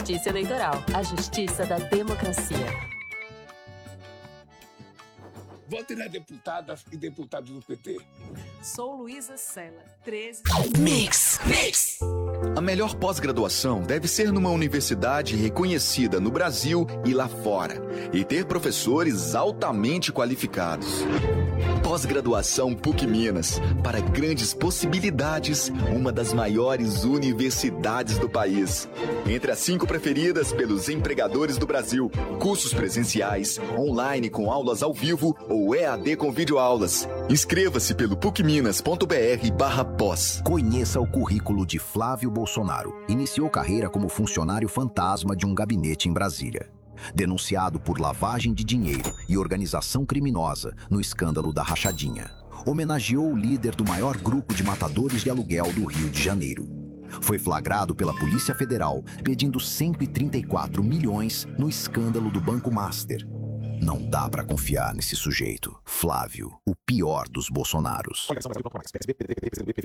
Justiça Eleitoral, a justiça da democracia. Vote nas deputadas e deputados do PT. Sou Luísa Sela, 13... Mix. A melhor pós-graduação deve ser numa universidade reconhecida no Brasil e lá fora, e ter professores altamente qualificados. Pós-graduação PUC Minas, para grandes possibilidades, uma das maiores universidades do país. Entre as 5 preferidas pelos empregadores do Brasil, cursos presenciais, online com aulas ao vivo ou EAD com videoaulas. Inscreva-se pelo pucminas.br/pós. Conheça o currículo de Flávio Bolsonaro. Iniciou carreira como funcionário fantasma de um gabinete em Brasília. Denunciado por lavagem de dinheiro e organização criminosa no escândalo da Rachadinha. Homenageou o líder do maior grupo de matadores de aluguel do Rio de Janeiro. Foi flagrado pela Polícia Federal pedindo 134 milhões no escândalo do Banco Master. Não dá pra confiar nesse sujeito. Flávio, o pior dos Bolsonaros.